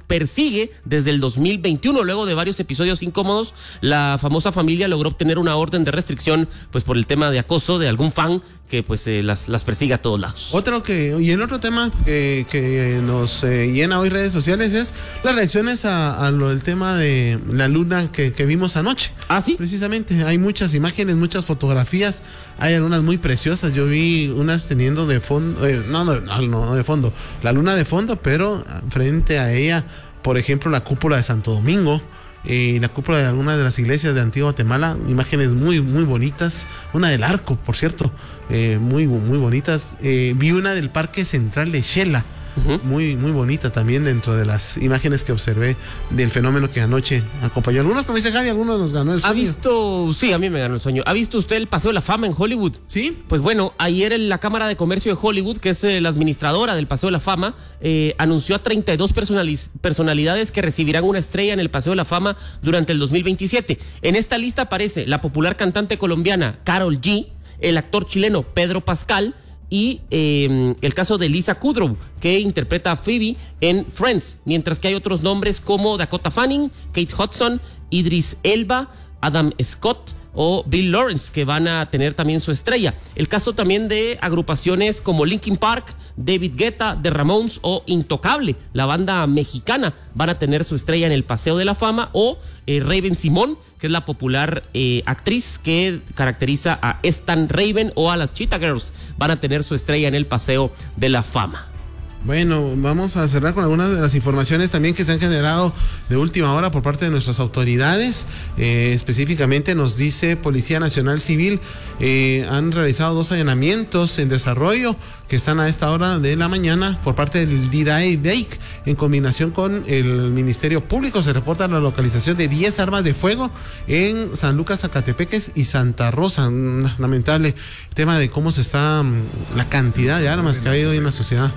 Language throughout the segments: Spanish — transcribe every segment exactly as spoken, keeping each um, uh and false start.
persigue desde el dos mil veintiuno. Luego de varios episodios incómodos, la famosa familia logró obtener una orden de restricción pues por el tema de acoso de algún fan que pues eh, las, las persigue a todos lados. Otro que, y el otro tema que, que nos eh, llena hoy redes sociales es las reacciones a, a lo del tema de la luna que, que vimos anoche. ¿Ah, sí? Precisamente, hay muchas imágenes, muchas fotografías, hay algunas muy preciosas. Yo vi unas teniendo de fondo, eh, no, no, no, no de fondo, la luna de fondo, pero frente a ella, por ejemplo, la cúpula de Santo Domingo, y la cúpula de algunas de las iglesias de Antigua Guatemala, imágenes muy, muy bonitas. Una del Arco, por cierto, eh, muy, muy bonitas. Eh, vi una del Parque Central de Xela, uh-huh. muy, muy bonita también dentro de las imágenes que observé del fenómeno que anoche acompañó. Algunos, como dice Javi, algunos nos ganó el sueño. ¿Ha visto? Sí, a mí me ganó el sueño. ¿Ha visto usted el Paseo de la Fama en Hollywood? Sí. Pues bueno, ayer en la Cámara de Comercio de Hollywood, que es eh, la administradora del Paseo de la Fama, eh, anunció a treinta y dos personaliz- personalidades que recibirán una estrella en el Paseo de la Fama durante el dos mil veintisiete. En esta lista aparece la popular cantante colombiana Karol G, el actor chileno Pedro Pascal y eh, el caso de Lisa Kudrow, que interpreta a Phoebe en Friends, mientras que hay otros nombres como Dakota Fanning, Kate Hudson, Idris Elba, Adam Scott o Bill Lawrence, que van a tener también su estrella. El caso también de agrupaciones como Linkin Park, David Guetta, The Ramones o Intocable, la banda mexicana, van a tener su estrella en el Paseo de la Fama, o eh, Raven Simón, que es la popular eh, actriz que caracteriza a Stan Raven, o a las Cheetah Girls, van a tener su estrella en el Paseo de la Fama. Bueno, vamos a cerrar con algunas de las informaciones también que se han generado de última hora por parte de nuestras autoridades. Eh, específicamente nos dice Policía Nacional Civil, eh, han realizado dos allanamientos en desarrollo que están a esta hora de la mañana por parte del D I D A I D E I C en combinación con el Ministerio Público. Se reporta la localización de diez armas de fuego en San Lucas, Zacatepeques y Santa Rosa. Un lamentable tema de cómo se está la cantidad de armas que ha habido hoy en la sociedad.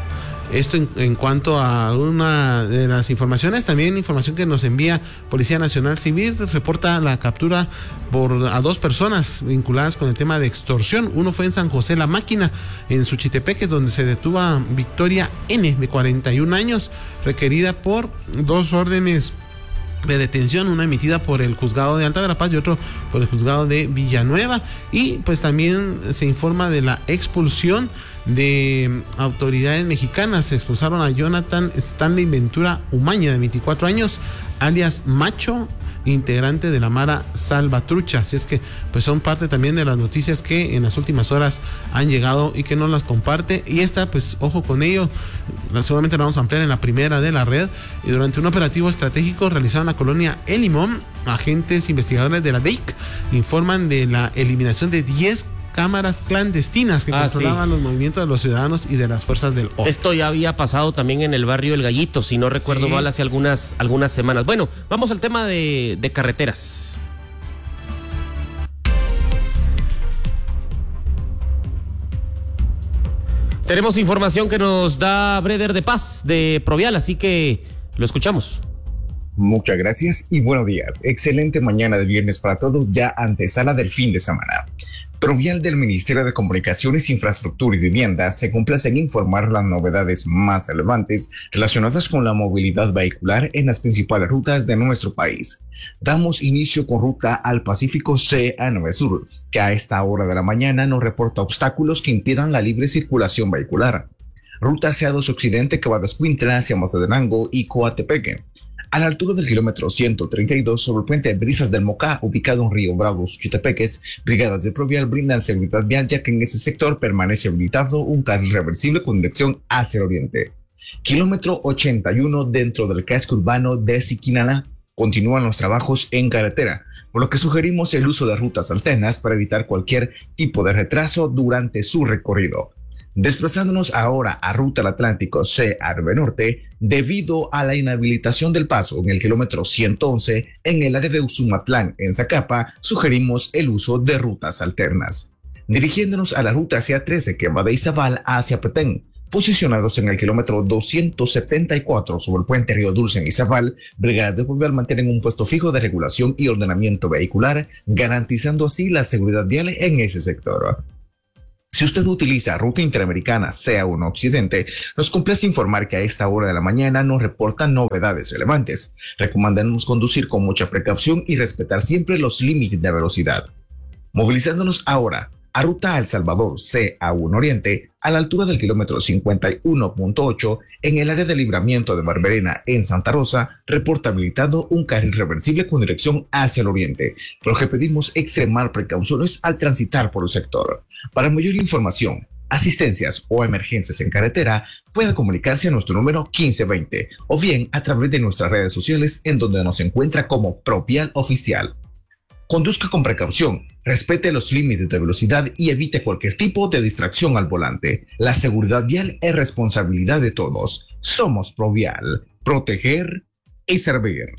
Esto en, en cuanto a una de las informaciones. También información que nos envía Policía Nacional Civil, reporta la captura por a dos personas vinculadas con el tema de extorsión. Uno fue en San José La Máquina, en Suchitepeque, donde se detuvo a Victoria N, de cuarenta y un años, requerida por dos órdenes de detención, una emitida por el juzgado de Alta Verapaz y otro por el juzgado de Villanueva. Y pues también se informa de la expulsión de autoridades mexicanas. Se expulsaron a Jonathan Stanley Ventura Umaña, de veinticuatro años, alias Macho, integrante de la Mara Salvatrucha. Así es que pues son parte también de las noticias que en las últimas horas han llegado y que no las comparte. Y esta, pues ojo con ello, seguramente la vamos a ampliar en la primera de la red. Y durante un operativo estratégico realizado en la colonia El Limón, agentes investigadores de la D E I C informan de la eliminación de diez cámaras clandestinas que ah, controlaban sí. los movimientos de los ciudadanos y de las fuerzas del orden. Esto ya había pasado también en el barrio El Gallito, si no recuerdo sí. mal, hace algunas, algunas semanas. Bueno, vamos al tema de, de carreteras. Tenemos información que nos da Breder de Paz de Provial, así que lo escuchamos. Muchas gracias y buenos días. Excelente mañana de viernes para todos, ya antesala del fin de semana. Provial del Ministerio de Comunicaciones, Infraestructura y Vivienda se complace en informar las novedades más relevantes relacionadas con la movilidad vehicular en las principales rutas de nuestro país. Damos inicio con ruta al Pacífico C A nueve Sur, que a esta hora de la mañana nos reporta obstáculos que impidan la libre circulación vehicular. Ruta C A dos Occidente, que va de Escuintla hacia Mazatenango y Coatepeque. A la altura del kilómetro ciento treinta y dos, sobre el puente Brisas del Mocá, ubicado en Río Bravo, Suchitepeques, brigadas de Provial brindan seguridad vial, ya que en ese sector permanece habilitado un carril reversible con dirección hacia el oriente. Kilómetro ochenta y uno, dentro del casco urbano de Siquinalá, continúan los trabajos en carretera, por lo que sugerimos el uso de rutas alternas para evitar cualquier tipo de retraso durante su recorrido. Desplazándonos ahora a Ruta del Atlántico C A nueve Norte, debido a la inhabilitación del paso en el kilómetro ciento once en el área de Usumatlán, en Zacapa, sugerimos el uso de rutas alternas. Dirigiéndonos a la ruta C A trece, que va de Izabal hacia Petén, posicionados en el kilómetro doscientos setenta y cuatro sobre el puente Río Dulce en Izabal, brigadas de Provial mantienen un puesto fijo de regulación y ordenamiento vehicular, garantizando así la seguridad vial en ese sector. Si usted utiliza ruta interamericana C A uno Occidente, nos complace informar que a esta hora de la mañana nos reportan novedades relevantes. Recomendamos conducir con mucha precaución y respetar siempre los límites de velocidad. Movilizándonos ahora a ruta El Salvador C A uno Oriente, a la altura del kilómetro cincuenta y uno punto ocho, en el área de libramiento de Barberena en Santa Rosa, reporta habilitado un carril reversible con dirección hacia el oriente, por lo que pedimos extremar precauciones al transitar por el sector. Para mayor información, asistencias o emergencias en carretera, puede comunicarse a nuestro número quince veinte o bien a través de nuestras redes sociales, en donde nos encuentra como Provial Oficial. Conduzca con precaución, respete los límites de velocidad y evite cualquier tipo de distracción al volante. La seguridad vial es responsabilidad de todos. Somos Provial. Proteger y servir.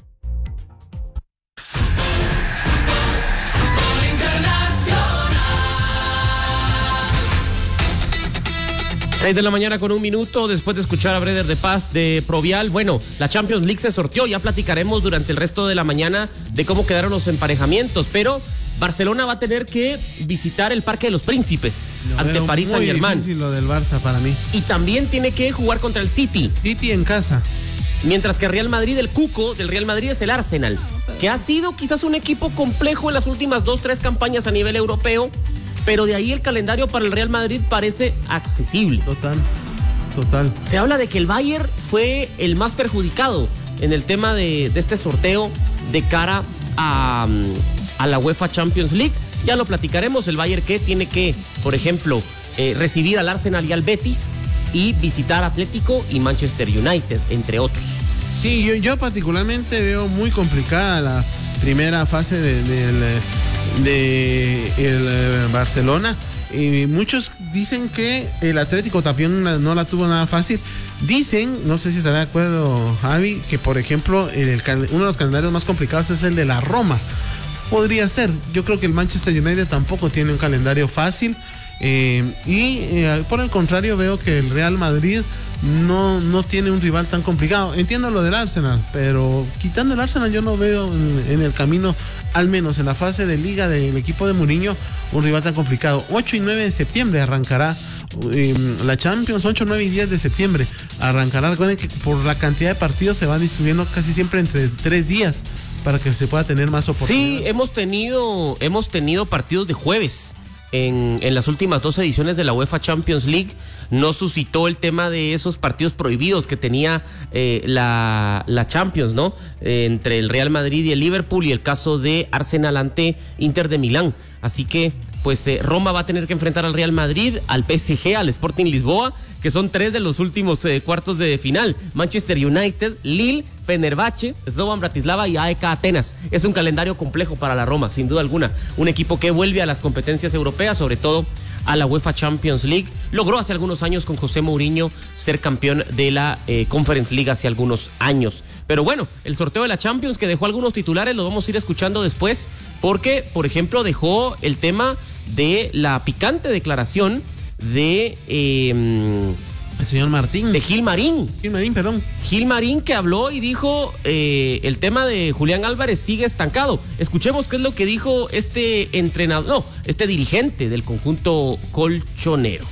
seis de la mañana con un minuto, después de escuchar a Breder de Paz de Provial. Bueno, la Champions League se sorteó, ya platicaremos durante el resto de la mañana de cómo quedaron los emparejamientos, pero Barcelona va a tener que visitar el Parque de los Príncipes Lo ante París Saint-Germain. Muy difícil lo del Barça para mí. Y también tiene que jugar contra el City. City en casa. Mientras que Real Madrid, el cuco del Real Madrid es el Arsenal, que ha sido quizás un equipo complejo en las últimas dos, tres campañas a nivel europeo, pero de ahí el calendario para el Real Madrid parece accesible. Total, total. Se habla de que el Bayern fue el más perjudicado en el tema de, de este sorteo de cara a, a la UEFA Champions League. Ya lo platicaremos, el Bayern que tiene que, por ejemplo, eh, recibir al Arsenal y al Betis y visitar Atlético y Manchester United, entre otros. Sí, yo, yo particularmente veo muy complicada la primera fase de, de, de, de el Barcelona. Y muchos dicen que el Atlético también no la tuvo nada fácil. Dicen, no sé si estará de acuerdo Javi, que por ejemplo el, el, uno de los calendarios más complicados es el de la Roma. Podría ser. Yo creo que el Manchester United tampoco tiene un calendario fácil. Eh, y eh, por el contrario veo que el Real Madrid no, no tiene un rival tan complicado. Entiendo lo del Arsenal, pero quitando el Arsenal yo no veo en, en el camino, al menos en la fase de liga del equipo de Mourinho, un rival tan complicado. ocho y nueve de septiembre arrancará eh, la Champions, ocho, nueve y diez de septiembre arrancará. Recuerden que por la cantidad de partidos se va distribuyendo casi siempre entre tres días para que se pueda tener más oportunidades. Sí, hemos tenido, hemos tenido partidos de jueves. En, en las últimas dos ediciones de la UEFA Champions League. No suscitó el tema de esos partidos prohibidos que tenía eh, la, la Champions, ¿no? Eh, entre el Real Madrid y el Liverpool, y el caso de Arsenal ante Inter de Milán. Así que, pues, eh, Roma va a tener que enfrentar al Real Madrid, al P S G, al Sporting Lisboa, que son tres de los últimos eh, cuartos de final. Manchester United, Lille, Fenerbahce, Slovan Bratislava y A E K Atenas. Es un calendario complejo para la Roma, sin duda alguna. Un equipo que vuelve a las competencias europeas, sobre todo a la UEFA Champions League. Logró hace algunos años con José Mourinho ser campeón de la eh, Conference League hace algunos años. Pero bueno, el sorteo de la Champions, que dejó algunos titulares, los vamos a ir escuchando después, porque, por ejemplo, dejó el tema de la picante declaración de... Eh, el señor Martín. De Gil Marín. Gil Marín, perdón. Gil Marín, que habló y dijo eh, el tema de Julián Álvarez sigue estancado. Escuchemos qué es lo que dijo este entrenador, no, este dirigente del conjunto colchonero.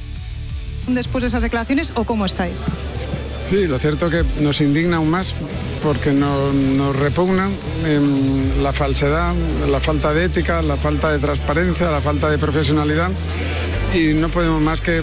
¿Después de esas declaraciones o cómo estáis? Sí, lo cierto que nos indigna aún más porque nos, nos repugna eh, la falsedad, la falta de ética, la falta de transparencia, la falta de profesionalidad, y no podemos más que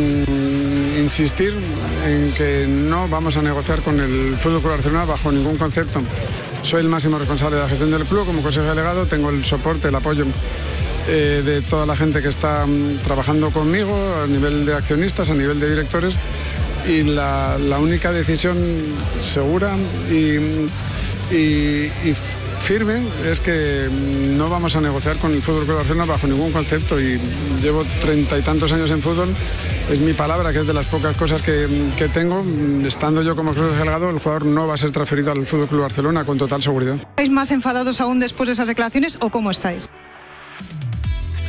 mm, insistir en que no vamos a negociar con el F C Barcelona bajo ningún concepto. Soy el máximo responsable de la gestión del club como consejero delegado, tengo el soporte, el apoyo eh, de toda la gente que está mm, trabajando conmigo a nivel de accionistas, a nivel de directores. Y la, la única decisión segura y, y, y firme es que no vamos a negociar con el F C Barcelona bajo ningún concepto, y llevo treinta y tantos años en fútbol. Es mi palabra, que es de las pocas cosas que, que tengo. Estando yo como consejero delegado, el jugador no va a ser transferido al F C Barcelona con total seguridad. ¿Estáis más enfadados aún después de esas declaraciones o cómo estáis?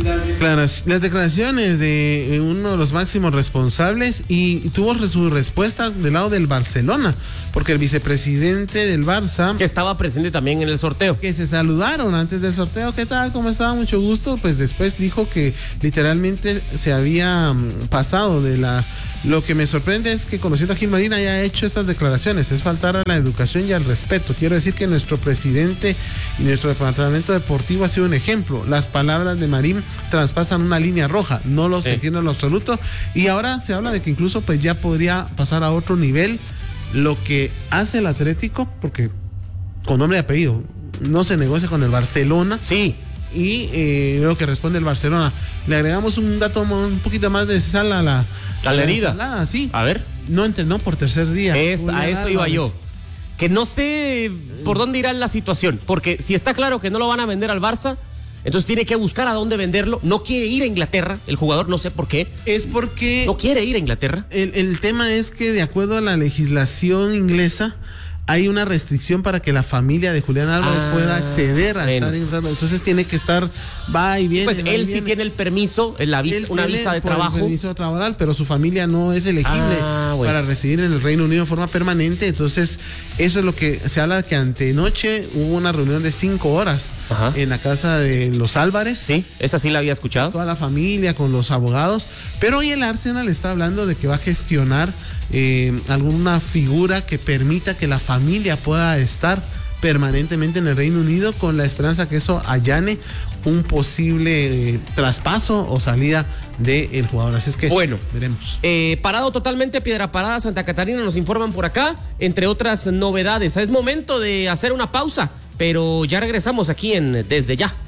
Las, las declaraciones de uno de los máximos responsables y tuvo su respuesta del lado del Barcelona, porque el vicepresidente del Barça, que estaba presente también en el sorteo, que se saludaron antes del sorteo, ¿qué tal? ¿Cómo estaba? Mucho gusto. Pues después dijo que literalmente se había pasado de la... Lo que me sorprende es que, conociendo a Gilmarín, haya hecho estas declaraciones. Es faltar a la educación y al respeto. Quiero decir que nuestro presidente y nuestro departamento deportivo ha sido un ejemplo. Las palabras de Marín traspasan una línea roja. No los sí. entiendo en lo absoluto. Y ahora se habla de que incluso pues ya podría pasar a otro nivel lo que hace el Atlético, porque con nombre y apellido no se negocia con el Barcelona. Sí. Y eh, lo que responde el Barcelona. Le agregamos un dato un poquito más de sal a la... A la herida. Ensalada, sí. A ver. No entrenó por tercer día. Es, a eso iba yo. Que no sé por dónde irá la situación. Porque si está claro que no lo van a vender al Barça, entonces tiene que buscar a dónde venderlo. No quiere ir a Inglaterra. El jugador, no sé por qué. Es porque... No quiere ir a Inglaterra. El, el tema es que, de acuerdo a la legislación inglesa, hay una restricción para que la familia de Julián Álvarez ah, pueda acceder a menos. estar en... Entonces tiene que estar, va y viene. Pues él y sí viene. tiene el permiso, la visa, una visa de trabajo. El permiso laboral, pero su familia no es elegible ah, bueno. para residir en el Reino Unido de forma permanente. Entonces, eso es lo que se habla, que antenoche hubo una reunión de cinco horas Ajá. en la casa de los Álvarez. Sí, esa sí la había escuchado. Toda la familia, con los abogados. Pero hoy el Arsenal está hablando de que va a gestionar Eh, alguna figura que permita que la familia pueda estar permanentemente en el Reino Unido, con la esperanza que eso allane un posible eh, traspaso o salida del jugador. Así es que bueno, veremos. Eh, parado totalmente Piedra Parada, Santa Catarina, nos informan por acá, entre otras novedades. Es momento de hacer una pausa, pero ya regresamos aquí en Desde Ya.